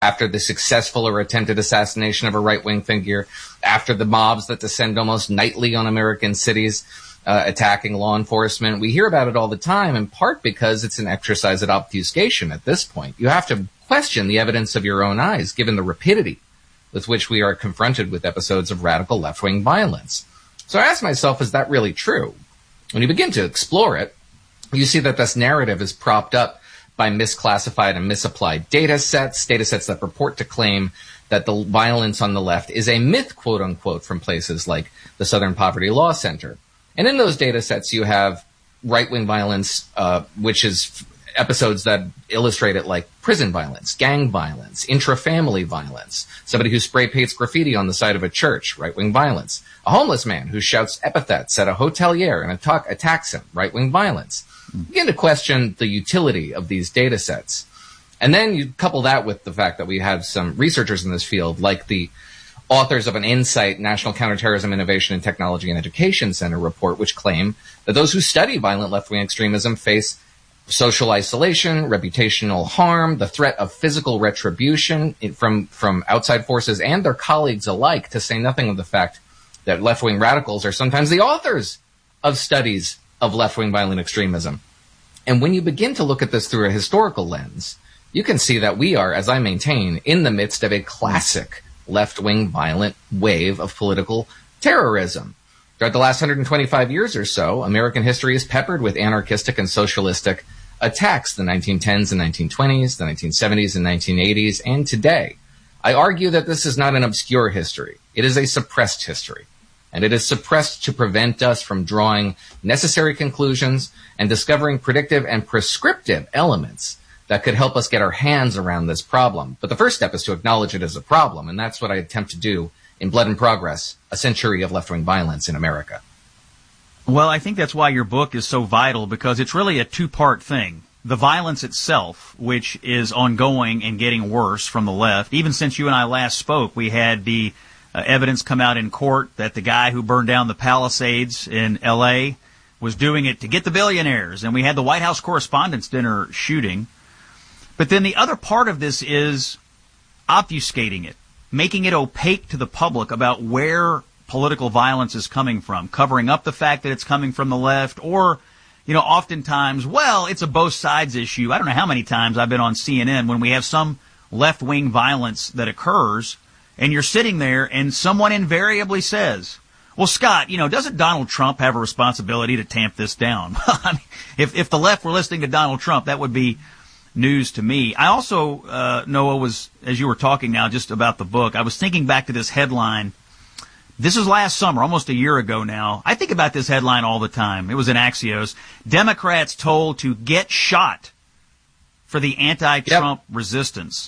after the successful or attempted assassination of a right-wing figure, after the mobs that descend almost nightly on American cities, attacking law enforcement. We hear about it all the time, in part because it's an exercise at obfuscation at this point. You have to question the evidence of your own eyes, given the rapidity with which we are confronted with episodes of radical left-wing violence. So I asked myself, is that really true? When you begin to explore it, you see that this narrative is propped up by misclassified and misapplied data sets that purport to claim that the violence on the left is a myth, quote unquote, from places like the Southern Poverty Law Center. And in those data sets, you have right-wing violence, which is episodes that illustrate it, like prison violence, gang violence, intra-family violence, somebody who spray paints graffiti on the side of a church, right-wing violence, a homeless man who shouts epithets at a hotelier and attacks him, right-wing violence. You begin to question the utility of these data sets. And then you couple that with the fact that we have some researchers in this field, like the authors of an Insight National Counterterrorism Innovation and Technology and Education Center report, which claim that those who study violent left-wing extremism face social isolation, reputational harm, the threat of physical retribution from outside forces and their colleagues alike, to say nothing of the fact that left-wing radicals are sometimes the authors of studies of left-wing violent extremism. And when you begin to look at this through a historical lens, you can see that we are, as I maintain, in the midst of a classic left-wing violent wave of political terrorism. Throughout the last 125 years or so, American history is peppered with anarchistic and socialistic attacks, the 1910s and 1920s, the 1970s and 1980s, and today. I argue that this is not an obscure history. It is a suppressed history. And it is suppressed to prevent us from drawing necessary conclusions and discovering predictive and prescriptive elements that could help us get our hands around this problem. But the first step is to acknowledge it as a problem, and that's what I attempt to do in Blood and Progress, A Century of Left-Wing Violence in America. Well, I think that's why your book is so vital, because it's really a two-part thing. The violence itself, which is ongoing and getting worse from the left. Even since you and I last spoke, we had the evidence come out in court that the guy who burned down the Palisades in L.A. was doing it to get the billionaires, and we had the White House Correspondents' Dinner shooting. But then the other part of this is obfuscating it, making it opaque to the public about where political violence is coming from, covering up the fact that it's coming from the left, or, you know, oftentimes, well, it's a both sides issue. I don't know how many times I've been on CNN when we have some left-wing violence that occurs, and you're sitting there and someone invariably says, well, Scott, you know, doesn't Donald Trump have a responsibility to tamp this down? I mean, if the left were listening to Donald Trump, that would be news to me. I also, Noah, was, as you were talking now just about the book, I was thinking back to this headline. This is last summer, almost a year ago now. I think about this headline all the time. It was in Axios. Democrats told to get shot for the anti-Trump resistance.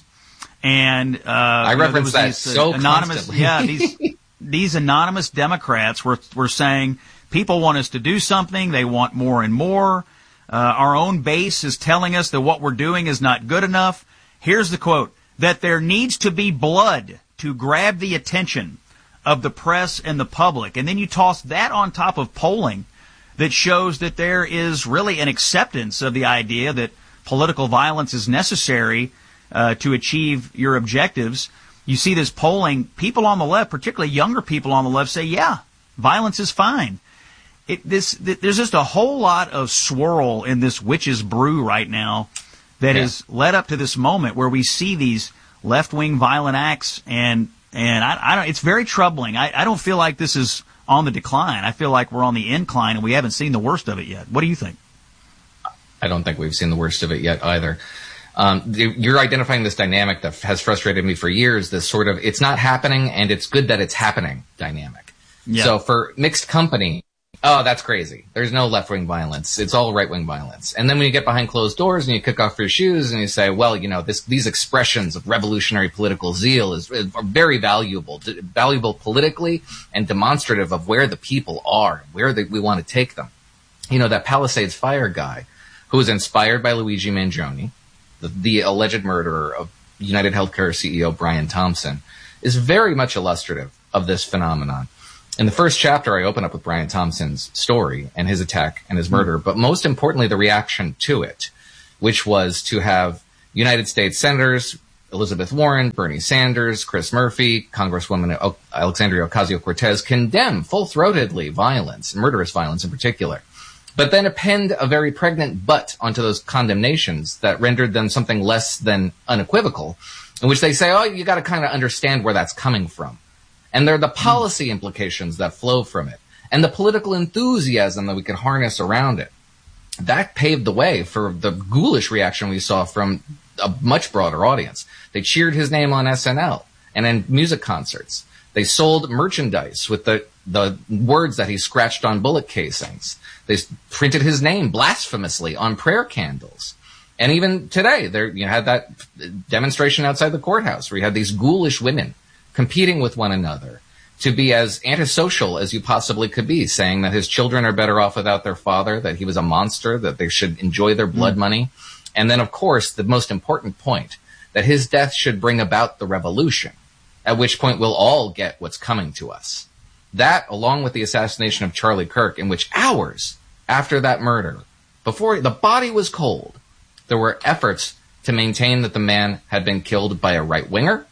And I reference that so anonymous, constantly. Yeah, these anonymous Democrats were saying people want us to do something. They want more and more. Our own base is telling us that what we're doing is not good enough. Here's the quote, that there needs to be blood to grab the attention of the press and the public. And then you toss that on top of polling that shows that there is really an acceptance of the idea that political violence is necessary to achieve your objectives. You see this polling, people on the left, particularly younger people on the left, say, yeah, violence is fine. There's just a whole lot of swirl in this witch's brew right now that has led up to this moment where we see these left-wing violent acts, and I don't, it's very troubling. I don't feel like this is on the decline. I feel like we're on the incline, and we haven't seen the worst of it yet. What do you think? I don't think we've seen the worst of it yet either. You're identifying this dynamic that has frustrated me for years, this sort of, it's not happening and it's good that it's happening dynamic. Yeah. So for mixed company, oh, that's crazy. There's no left-wing violence. It's all right-wing violence. And then when you get behind closed doors and you kick off your shoes and you say, well, you know, these expressions of revolutionary political zeal are very valuable politically and demonstrative of where the people are, where we want to take them. You know, that Palisades Fire guy who was inspired by Luigi Mangione, the alleged murderer of United Healthcare CEO Brian Thompson, is very much illustrative of this phenomenon. In the first chapter, I open up with Brian Thompson's story and his attack and his murder, but most importantly, the reaction to it, which was to have United States senators Elizabeth Warren, Bernie Sanders, Chris Murphy, Congresswoman Alexandria Ocasio-Cortez condemn full-throatedly violence, murderous violence in particular, but then append a very pregnant but onto those condemnations that rendered them something less than unequivocal, in which they say, oh, you got to kind of understand where that's coming from. And there are the policy implications that flow from it, and the political enthusiasm that we can harness around it. That paved the way for the ghoulish reaction we saw from a much broader audience. They cheered his name on SNL and in music concerts. They sold merchandise with the words that he scratched on bullet casings. They printed his name blasphemously on prayer candles. And even today, you had that demonstration outside the courthouse where you had these ghoulish women competing with one another to be as antisocial as you possibly could be, saying that his children are better off without their father, that he was a monster, that they should enjoy their blood money. And then, of course, the most important point, that his death should bring about the revolution, at which point we'll all get what's coming to us. That, along with the assassination of Charlie Kirk, in which hours after that murder, before the body was cold, there were efforts to maintain that the man had been killed by a right-winger,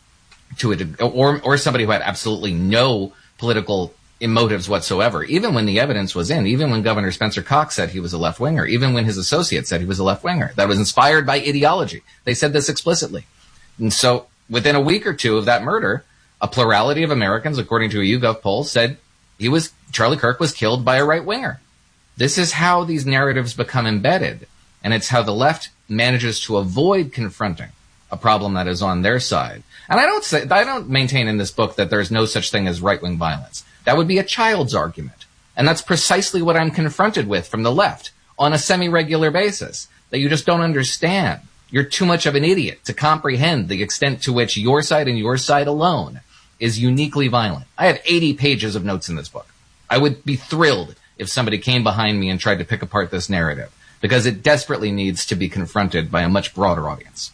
or somebody who had absolutely no political motives whatsoever, even when the evidence was in, even when Governor Spencer Cox said he was a left-winger, even when his associates said he was a left-winger. That was inspired by ideology. They said this explicitly. And so within a week or two of that murder, a plurality of Americans, according to a YouGov poll, said Charlie Kirk was killed by a right-winger. This is how these narratives become embedded, and it's how the left manages to avoid confronting a problem that is on their side. And I don't maintain in this book that there's no such thing as right-wing violence. That would be a child's argument. And that's precisely what I'm confronted with from the left on a semi-regular basis, that you just don't understand. You're too much of an idiot to comprehend the extent to which your side and your side alone is uniquely violent. I have 80 pages of notes in this book. I would be thrilled if somebody came behind me and tried to pick apart this narrative, because it desperately needs to be confronted by a much broader audience.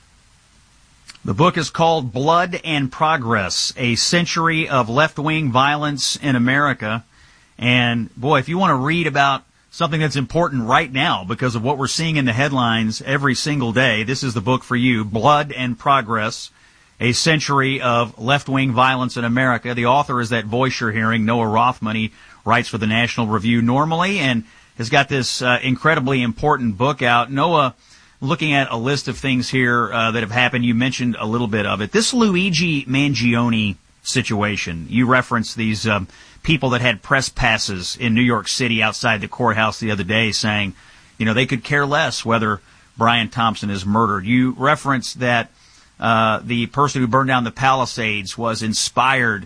The book is called Blood and Progress, A Century of Left-Wing Violence in America. And, boy, if you want to read about something that's important right now because of what we're seeing in the headlines every single day, this is the book for you, Blood and Progress, A Century of Left-Wing Violence in America. The author is that voice you're hearing, Noah Rothman. He writes for the National Review normally and has got this incredibly important book out. Noah, looking at a list of things here that have happened, you mentioned a little bit of it. This Luigi Mangione situation, you referenced these people that had press passes in New York City outside the courthouse the other day saying, they could care less whether Brian Thompson is murdered. You referenced that the person who burned down the Palisades was inspired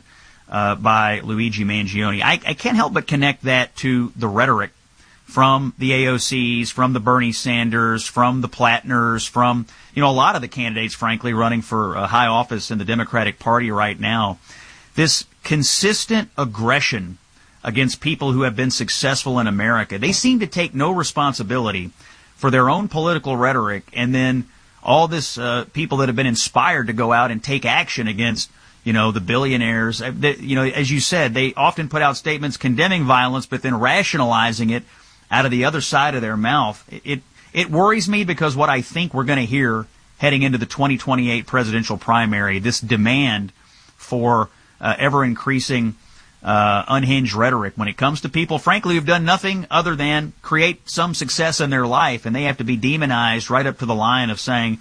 by Luigi Mangione. I can't help but connect that to the rhetoric from the AOCs, from the Bernie Sanders, from the Plattners, from, a lot of the candidates, frankly, running for high office in the Democratic Party right now. This consistent aggression against people who have been successful in America. They seem to take no responsibility for their own political rhetoric, and then all this people that have been inspired to go out and take action against, the billionaires. As you said, they often put out statements condemning violence, but then rationalizing it out of the other side of their mouth. It worries me because what I think we're going to hear heading into the 2028 presidential primary, this demand for ever-increasing unhinged rhetoric when it comes to people, frankly, who've done nothing other than create some success in their life, and they have to be demonized right up to the line of saying,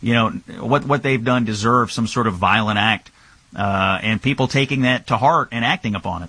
what they've done deserves some sort of violent act, and people taking that to heart and acting upon it.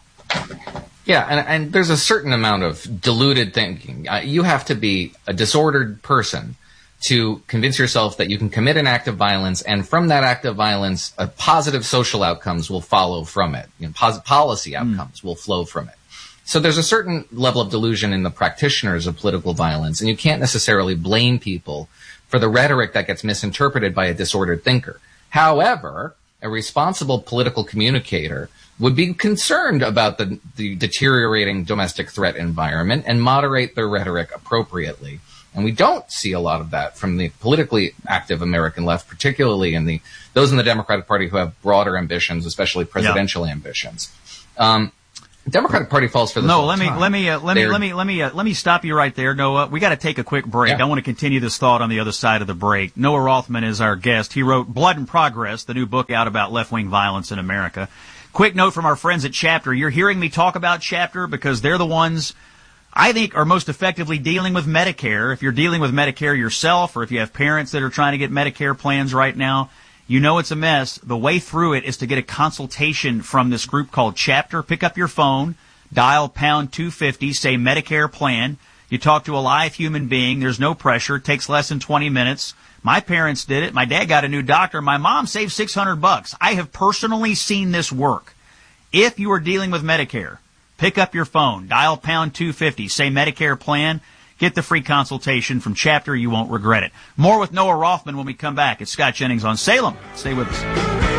Yeah, and there's a certain amount of deluded thinking. You have to be a disordered person to convince yourself that you can commit an act of violence, and from that act of violence, positive social outcomes will follow from it. Policy outcomes will flow from it. So there's a certain level of delusion in the practitioners of political violence, and you can't necessarily blame people for the rhetoric that gets misinterpreted by a disordered thinker. However, a responsible political communicator would be concerned about the deteriorating domestic threat environment and moderate their rhetoric appropriately. And we don't see a lot of that from the politically active American left, particularly in those in the Democratic Party who have broader ambitions, especially presidential ambitions. Democratic Party falls for this. No, let me stop you right there, Noah. We got to take a quick break. Yeah. I want to continue this thought on the other side of the break. Noah Rothman is our guest. He wrote Blood and Progress, the new book out about left-wing violence in America. Quick note from our friends at Chapter. You're hearing me talk about Chapter because they're the ones I think are most effectively dealing with Medicare. If you're dealing with Medicare yourself, or if you have parents that are trying to get Medicare plans right now, you know it's a mess. The way through it is to get a consultation from this group called Chapter. Pick up your phone, dial pound 250, say Medicare plan. You talk to a live human being. There's no pressure. It takes less than 20 minutes. My parents did it. My dad got a new doctor. My mom saved $600. I have personally seen this work. If you are dealing with Medicare, pick up your phone, dial pound 250, say Medicare plan. Get the free consultation from Chapter. You won't regret it. More with Noah Rothman when we come back. It's Scott Jennings on Salem. Stay with us.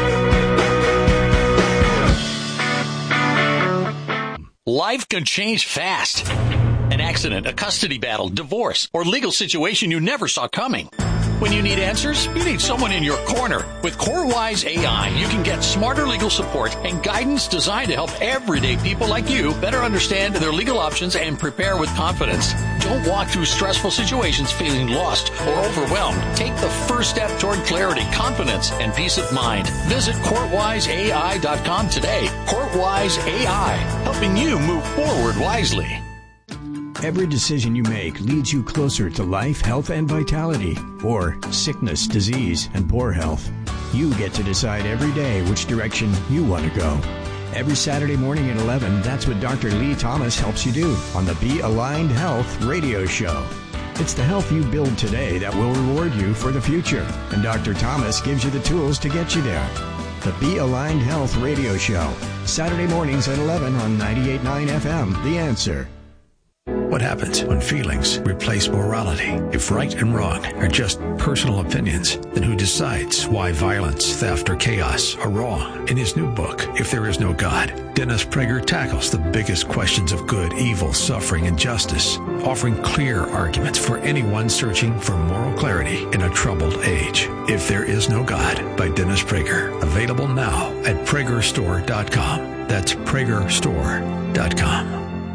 Life can change fast. An accident, a custody battle, divorce, or legal situation you never saw coming. When you need answers, you need someone in your corner. With CoreWise AI, you can get smarter legal support and guidance designed to help everyday people like you better understand their legal options and prepare with confidence. Don't walk through stressful situations feeling lost or overwhelmed. Take the first step toward clarity, confidence, and peace of mind. Visit CourtWiseAI.com today. CourtWise AI, helping you move forward wisely. Every decision you make leads you closer to life, health, and vitality, or sickness, disease, and poor health. You get to decide every day which direction you want to go. Every Saturday morning at 11, that's what Dr. Lee Thomas helps you do on the Be Aligned Health radio show. It's the health you build today that will reward you for the future, and Dr. Thomas gives you the tools to get you there. The Be Aligned Health radio show, Saturday mornings at 11 on 98.9 FM, The Answer. What happens when feelings replace morality? If right and wrong are just personal opinions, then who decides why violence, theft, or chaos are wrong? In his new book, If There Is No God, Dennis Prager tackles the biggest questions of good, evil, suffering, and justice, offering clear arguments for anyone searching for moral clarity in a troubled age. If There Is No God by Dennis Prager. Available now at PragerStore.com. That's PragerStore.com.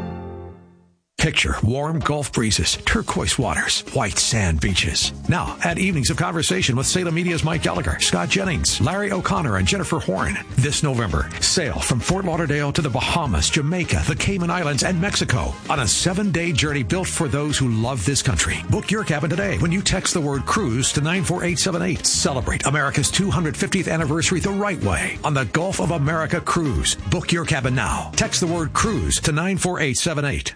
Picture warm Gulf breezes, turquoise waters, white sand beaches. Now, add evenings of conversation with Salem Media's Mike Gallagher, Scott Jennings, Larry O'Connor, and Jennifer Horn. This November, sail from Fort Lauderdale to the Bahamas, Jamaica, the Cayman Islands, and Mexico on a 7-day journey built for those who love this country. Book your cabin today when you text the word cruise to 94878. Celebrate America's 250th anniversary the right way on the Gulf of America Cruise. Book your cabin now. Text the word cruise to 94878.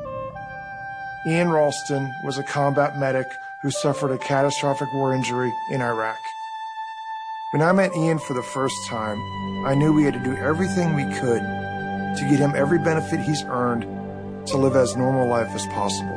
Ian Ralston was a combat medic who suffered a catastrophic war injury in Iraq. When I met Ian for the first time, I knew we had to do everything we could to get him every benefit he's earned to live as normal life as possible.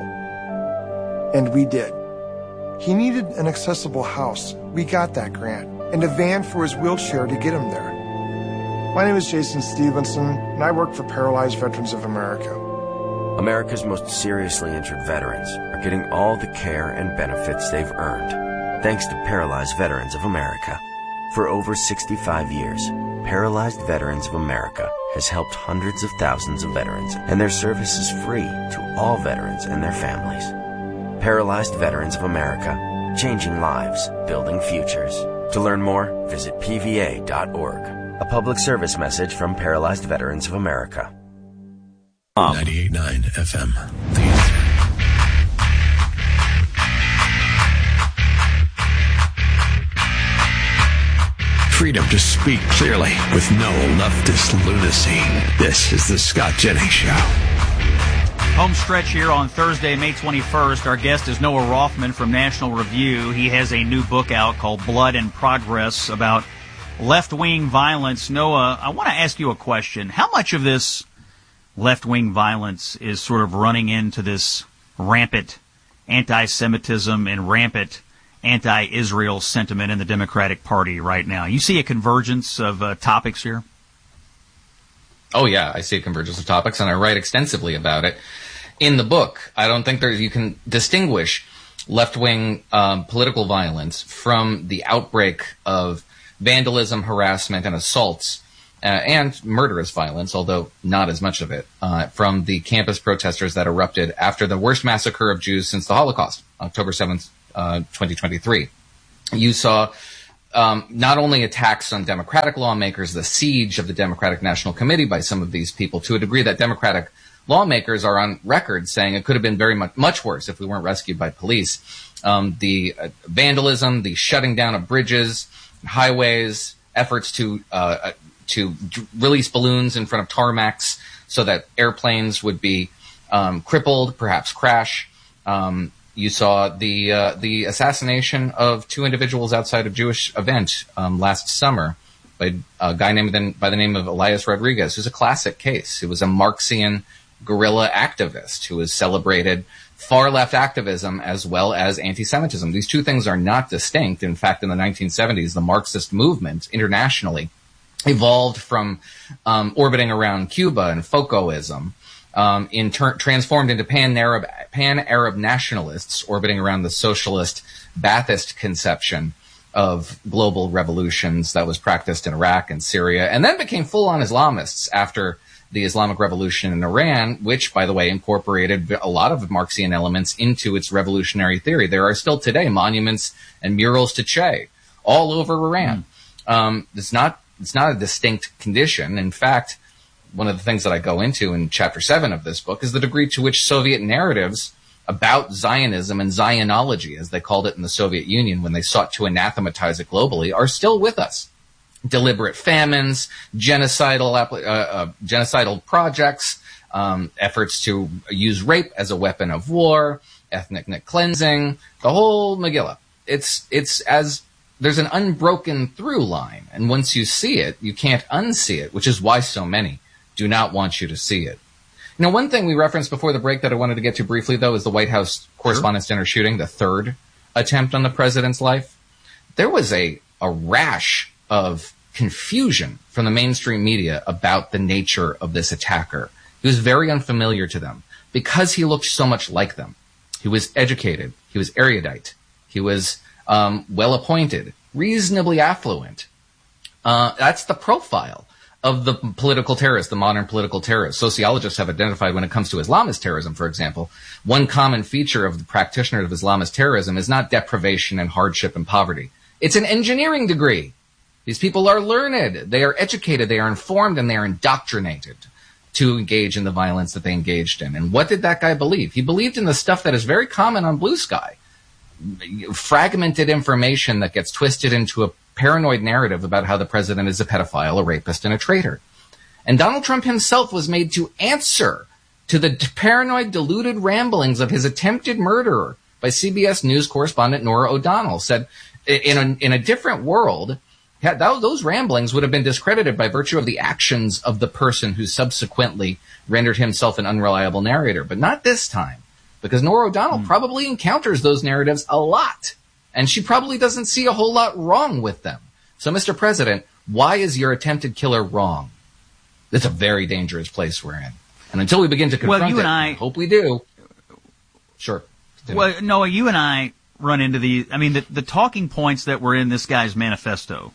And we did. He needed an accessible house. We got that grant. And a van for his wheelchair to get him there. My name is Jason Stevenson, and I work for Paralyzed Veterans of America. America's most seriously injured veterans are getting all the care and benefits they've earned, thanks to Paralyzed Veterans of America. For over 65 years, Paralyzed Veterans of America has helped hundreds of thousands of veterans, and their service is free to all veterans and their families. Paralyzed Veterans of America, changing lives, building futures. To learn more, visit pva.org. A public service message from Paralyzed Veterans of America. 98.9 FM. The Answer. Freedom to speak clearly with no leftist lunacy. This is the Scott Jennings Show. Home stretch here on Thursday, May 21st. Our guest is Noah Rothman from National Review. He has a new book out called Blood and Progress about left-wing violence. Noah, I want to ask you a question. How much of this left-wing violence is sort of running into this rampant anti-Semitism and rampant anti-Israel sentiment in the Democratic Party right now? You see a convergence of topics here? Oh, yeah, I see a convergence of topics, and I write extensively about it in the book. I don't think you can distinguish left-wing political violence from the outbreak of vandalism, harassment, and assaults and murderous violence, although not as much of it, from the campus protesters that erupted after the worst massacre of Jews since the Holocaust, October 7th, 2023. You saw not only attacks on Democratic lawmakers, the siege of the Democratic National Committee by some of these people, to a degree that Democratic lawmakers are on record saying it could have been very much worse if we weren't rescued by police. The vandalism, the shutting down of bridges, highways, efforts to release balloons in front of tarmacs so that airplanes would be crippled, perhaps crash. You saw the assassination of two individuals outside a Jewish event last summer by a guy by the name of Elias Rodriguez, who's a classic case. He was a Marxian guerrilla activist who has celebrated far-left activism as well as anti-Semitism. These two things are not distinct. In fact, in the 1970s, the Marxist movement internationally evolved from orbiting around Cuba and Foucaultism, transformed into pan-Arab nationalists orbiting around the socialist Ba'athist conception of global revolutions that was practiced in Iraq and Syria, and then became full-on Islamists after the Islamic Revolution in Iran, which, by the way, incorporated a lot of Marxian elements into its revolutionary theory. There are still today monuments and murals to Che all over Iran. It's not a distinct condition. In fact, one of the things that I go into in chapter 7 of this book is the degree to which Soviet narratives about Zionism and Zionology, as they called it in the Soviet Union when they sought to anathematize it globally, are still with us. Deliberate famines, genocidal projects, efforts to use rape as a weapon of war, ethnic cleansing, the whole Megillah. There's an unbroken through line, and once you see it, you can't unsee it, which is why so many do not want you to see it. You know, one thing we referenced before the break that I wanted to get to briefly, though, is the White House Correspondents' Dinner shooting, the third attempt on the president's life. There was a rash of confusion from the mainstream media about the nature of this attacker. He was very unfamiliar to them because he looked so much like them. He was educated. He was erudite. He was well-appointed, reasonably affluent. That's the profile of the political terrorist, the modern political terrorist. Sociologists have identified when it comes to Islamist terrorism, for example, one common feature of the practitioners of Islamist terrorism is not deprivation and hardship and poverty. It's an engineering degree. These people are learned, they are educated, they are informed, and they are indoctrinated to engage in the violence that they engaged in. And what did that guy believe? He believed in the stuff that is very common on Blue Sky. Fragmented information that gets twisted into a paranoid narrative about how the president is a pedophile, a rapist, and a traitor. And Donald Trump himself was made to answer to the paranoid, deluded ramblings of his attempted murderer by CBS News correspondent Norah O'Donnell. Said, in a different world, those ramblings would have been discredited by virtue of the actions of the person who subsequently rendered himself an unreliable narrator. But not this time, because Norah O'Donnell probably encounters those narratives a lot, and she probably doesn't see a whole lot wrong with them. So, Mr. President, why is your attempted killer wrong? It's a very dangerous place we're in. And until we begin to confront I hope we do. Sure. Continue. Well, Noah, you and I run into the talking points that were in this guy's manifesto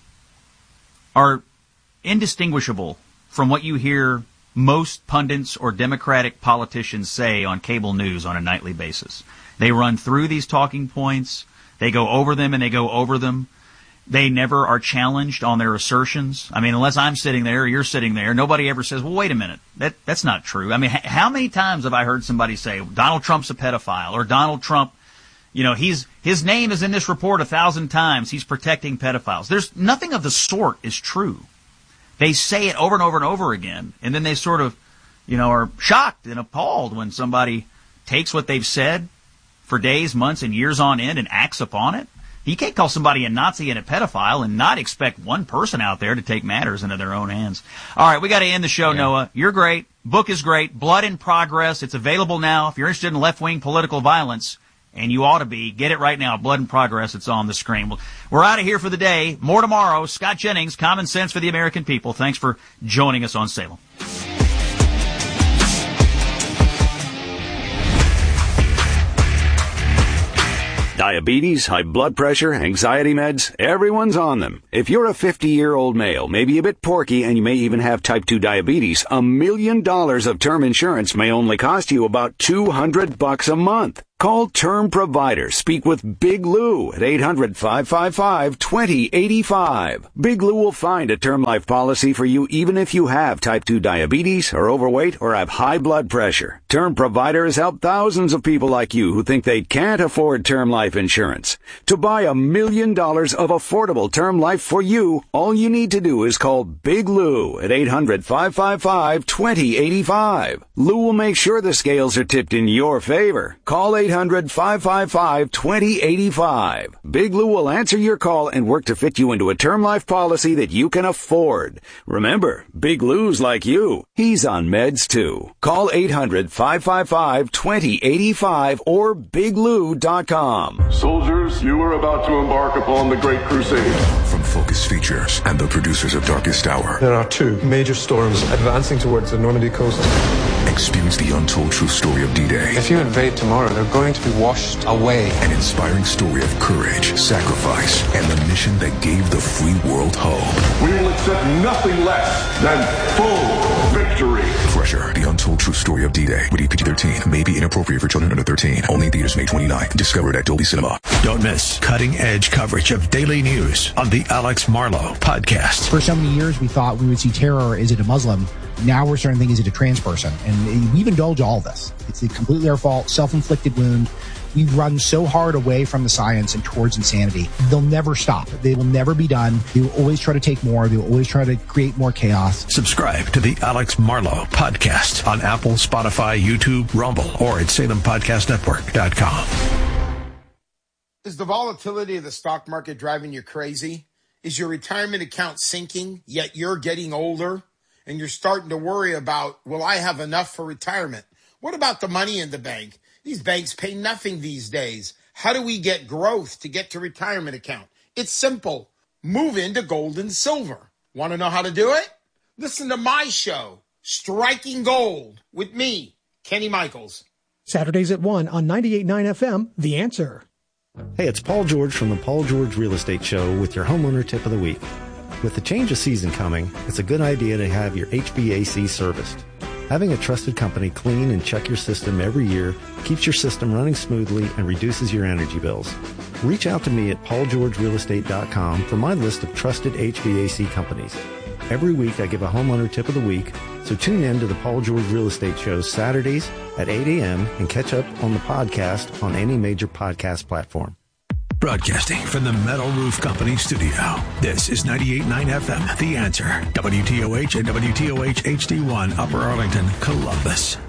are indistinguishable from what you hear most pundits or Democratic politicians say on cable news on a nightly basis. They run through these talking points, they go over them and they go over them. They never are challenged on their assertions. I mean, unless I'm sitting there or you're sitting there, nobody ever says, well, wait a minute, that's not true. I mean, how many times have I heard somebody say, Donald Trump's a pedophile, or Donald Trump, his name is in this report 1,000 times. He's protecting pedophiles. There's nothing of the sort is true. They say it over and over and over again, and then they sort of, are shocked and appalled when somebody takes what they've said for days, months, and years on end and acts upon it. You can't call somebody a Nazi and a pedophile and not expect one person out there to take matters into their own hands. All right, we got to end the show, Noah. You're great. Book is great. Blood in Progress. It's available now. If you're interested in left-wing political violence, and you ought to be, get it right now. Blood in Progress. It's on the screen. We're out of here for the day. More tomorrow. Scott Jennings, Common Sense for the American People. Thanks for joining us on Salem. Diabetes, high blood pressure, anxiety meds, everyone's on them. If you're a 50-year-old male, maybe a bit porky, and you may even have type 2 diabetes, $1 million of term insurance may only cost you about $200 a month. Call Term Provider. Speak with Big Lou at 800-555-2085. Big Lou will find a term life policy for you even if you have type 2 diabetes, are overweight, or have high blood pressure. Term Provider has helped thousands of people like you who think they can't afford term life insurance. To buy $1 million of affordable term life for you, all you need to do is call Big Lou at 800-555-2085. Lou will make sure the scales are tipped in your favor. Call 800-555-2085. Big Lou will answer your call and work to fit you into a term life policy that you can afford. Remember, Big Lou's like you. He's on meds too. Call 800-555-2085 or biglou.com. Soldiers, you are about to embark upon the Great Crusade. From Focus Features and the producers of Darkest Hour. There are two major storms advancing towards the Normandy coast. Experience the untold true story of D-Day. If you invade tomorrow, they're going to be washed away. An inspiring story of courage, sacrifice, and the mission that gave the free world hope. We will accept nothing less than full victory. Crusher, the untold true story of D-Day. Rated PG-13. May be inappropriate for children under 13. Only in theaters May 29th. Discovered at Dolby Cinema. Don't miss cutting-edge coverage of daily news on the Alex Marlow Podcast. For so many years, we thought we would see terror. Is it a Muslim? Now we're starting to think, is it a trans person? And we've indulged all this. It's completely our fault, self-inflicted wound. We've run so hard away from the science and towards insanity. They'll never stop. They will never be done. They will always try to take more. They will always try to create more chaos. Subscribe to the Alex Marlow Podcast on Apple, Spotify, YouTube, Rumble, or at SalemPodcastNetwork.com. Is the volatility of the stock market driving you crazy? Is your retirement account sinking, yet you're getting older? And you're starting to worry about, will I have enough for retirement? What about the money in the bank? These banks pay nothing these days. How do we get growth to get to retirement account? It's simple. Move into gold and silver. Want to know how to do it? Listen to my show, Striking Gold, with me, Kenny Michaels. Saturdays at 1 on 98.9 FM, The Answer. Hey, it's Paul George from the Paul George Real Estate Show with your homeowner tip of the week. With the change of season coming, it's a good idea to have your HVAC serviced. Having a trusted company clean and check your system every year keeps your system running smoothly and reduces your energy bills. Reach out to me at paulgeorgerealestate.com for my list of trusted HVAC companies. Every week I give a homeowner tip of the week, so tune in to the Paul George Real Estate Show Saturdays at 8 a.m. and catch up on the podcast on any major podcast platform. Broadcasting from the Metal Roof Company studio. This is 98.9 FM, The Answer. WTOH and WTOH HD1, Upper Arlington, Columbus.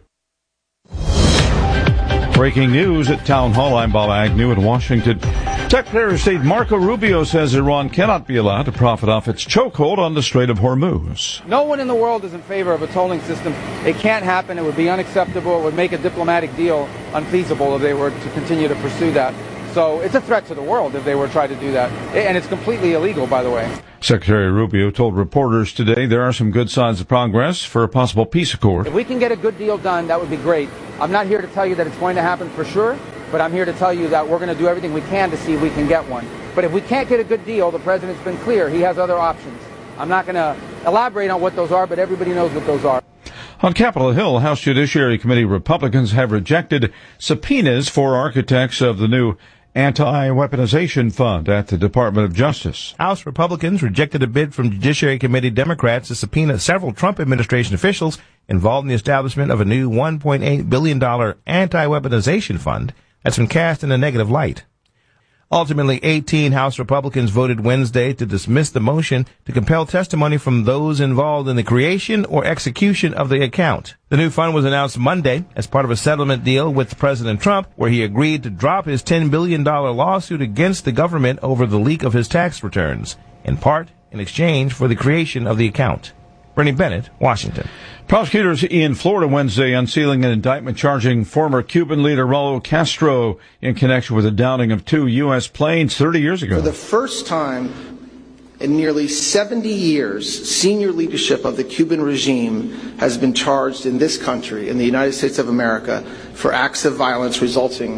Breaking news at Town Hall. I'm Bob Agnew in Washington. Secretary of State Marco Rubio says Iran cannot be allowed to profit off its chokehold on the Strait of Hormuz. No one in the world is in favor of a tolling system. It can't happen. It would be unacceptable. It would make a diplomatic deal unfeasible if they were to continue to pursue that. So it's a threat to the world if they were to try to do that. And it's completely illegal, by the way. Secretary Rubio told reporters today there are some good signs of progress for a possible peace accord. If we can get a good deal done, that would be great. I'm not here to tell you that it's going to happen for sure, but I'm here to tell you that we're going to do everything we can to see if we can get one. But if we can't get a good deal, the president's been clear. He has other options. I'm not going to elaborate on what those are, but everybody knows what those are. On Capitol Hill, House Judiciary Committee Republicans have rejected subpoenas for architects of the new Anti-Weaponization Fund at the Department of Justice. House Republicans rejected a bid from Judiciary Committee Democrats to subpoena several Trump administration officials involved in the establishment of a new $1.8 billion anti-weaponization fund that's been cast in a negative light. Ultimately, 18 House Republicans voted Wednesday to dismiss the motion to compel testimony from those involved in the creation or execution of the account. The new fund was announced Monday as part of a settlement deal with President Trump, where he agreed to drop his $10 billion lawsuit against the government over the leak of his tax returns, in part in exchange for the creation of the account. Bernie Bennett, Washington. Prosecutors in Florida Wednesday unsealing an indictment charging former Cuban leader Raul Castro in connection with the downing of 2 U.S. planes 30 years ago. For the first time in nearly 70 years, senior leadership of the Cuban regime has been charged in this country, in the United States of America, for acts of violence resulting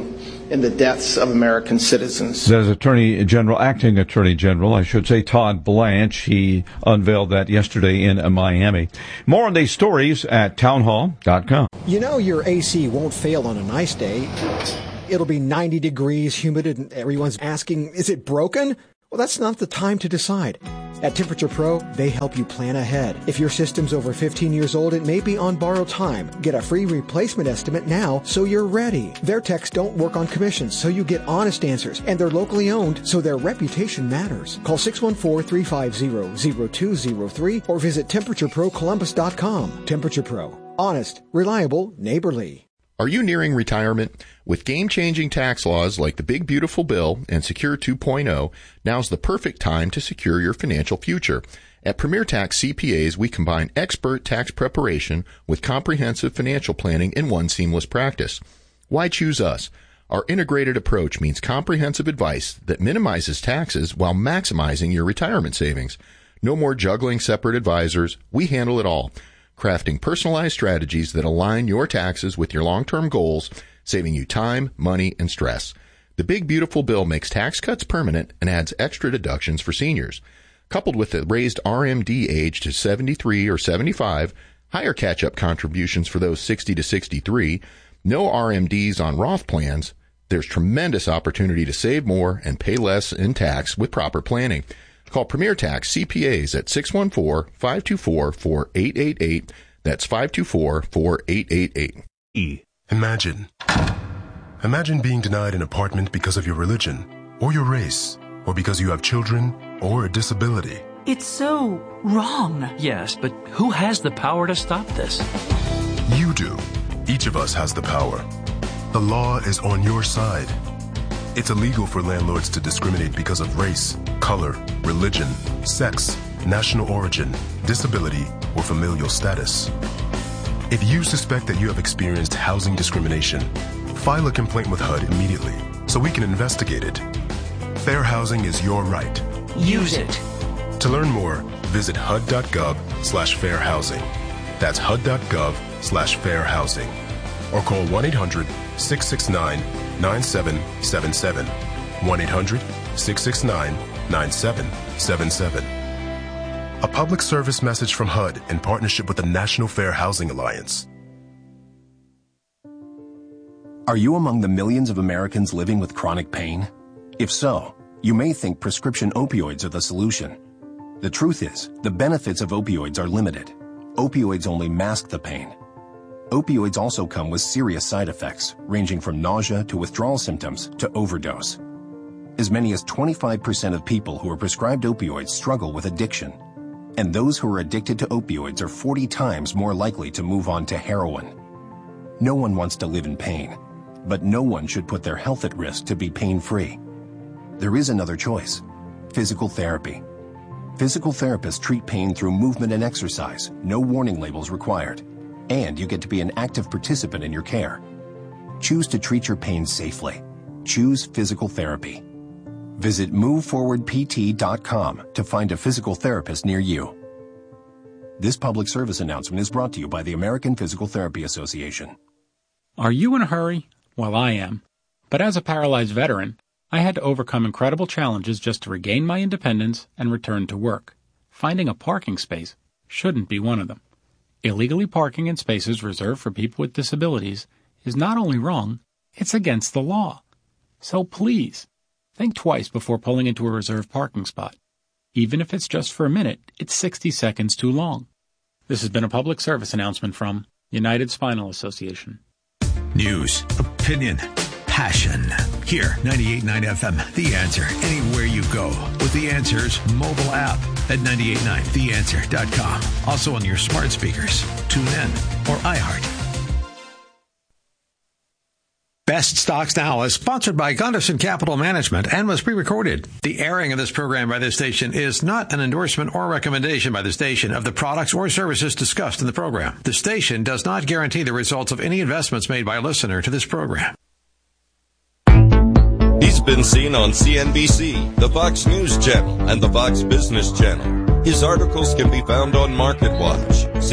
in the deaths of American citizens. Says Acting Attorney General, Todd Blanche. He unveiled that yesterday in Miami. More on these stories at townhall.com. You know your AC won't fail on a nice day. It'll be 90 degrees, humid, and everyone's asking, is it broken? Well, that's not the time to decide. At Temperature Pro, they help you plan ahead. If your system's over 15 years old, it may be on borrowed time. Get a free replacement estimate now so you're ready. Their techs don't work on commissions, so you get honest answers. And they're locally owned, so their reputation matters. Call 614-350-0203 or visit TemperatureProColumbus.com. Temperature Pro. Honest, reliable, neighborly. Are you nearing retirement? With game-changing tax laws like the Big Beautiful Bill and Secure 2.0, now's the perfect time to secure your financial future. At Premier Tax CPAs, we combine expert tax preparation with comprehensive financial planning in one seamless practice. Why choose us? Our integrated approach means comprehensive advice that minimizes taxes while maximizing your retirement savings. No more juggling separate advisors. We handle it all, crafting personalized strategies that align your taxes with your long-term goals, saving you time, money, and stress. The Big Beautiful Bill makes tax cuts permanent and adds extra deductions for seniors. Coupled with the raised RMD age to 73 or 75, higher catch-up contributions for those 60 to 63, no RMDs on Roth plans, there's tremendous opportunity to save more and pay less in tax with proper planning. Call Premier Tax CPAs at 614-524-4888. That's 524-4888. Imagine being denied an apartment because of your religion, or your race, or because you have children, or a disability. It's so wrong. Yes, but who has the power to stop this? You do. Each of us has the power. The law is on your side. It's illegal for landlords to discriminate because of race, color, religion, sex, national origin, disability, or familial status. If you suspect that you have experienced housing discrimination, file a complaint with HUD immediately so we can investigate it. Fair housing is your right. Use it. To learn more, visit HUD.gov/fairhousing. That's HUD.gov/fairhousing. Or call 1-800-669-9777. 1-800-669-9777. A public service message from HUD in partnership with the National Fair Housing Alliance. Are you among the millions of Americans living with chronic pain? If so, you may think prescription opioids are the solution. The truth is, the benefits of opioids are limited. Opioids only mask the pain. Opioids also come with serious side effects, ranging from nausea to withdrawal symptoms to overdose. As many as 25% of people who are prescribed opioids struggle with addiction. And those who are addicted to opioids are 40 times more likely to move on to heroin. No one wants to live in pain, but no one should put their health at risk to be pain-free. There is another choice: physical therapy. Physical therapists treat pain through movement and exercise, no warning labels required. And you get to be an active participant in your care. Choose to treat your pain safely. Choose physical therapy. Visit moveforwardpt.com to find a physical therapist near you. This public service announcement is brought to you by the American Physical Therapy Association. Are you in a hurry? Well, I am. But as a paralyzed veteran, I had to overcome incredible challenges just to regain my independence and return to work. Finding a parking space shouldn't be one of them. Illegally parking in spaces reserved for people with disabilities is not only wrong, it's against the law. So please, think twice before pulling into a reserved parking spot. Even if it's just for a minute, it's 60 seconds too long. This has been a public service announcement from United Spinal Association. News, opinion, passion. Here, 98.9 FM, The Answer. Anywhere you go with The Answer's mobile app at 989theanswer.com. Also on your smart speakers, TuneIn, or iHeart. Best Stocks Now is sponsored by Gunderson Capital Management and was pre-recorded. The airing of this program by this station is not an endorsement or recommendation by the station of the products or services discussed in the program. The station does not guarantee the results of any investments made by a listener to this program. He's been seen on CNBC, the Fox News Channel, and the Fox Business Channel. His articles can be found on MarketWatch.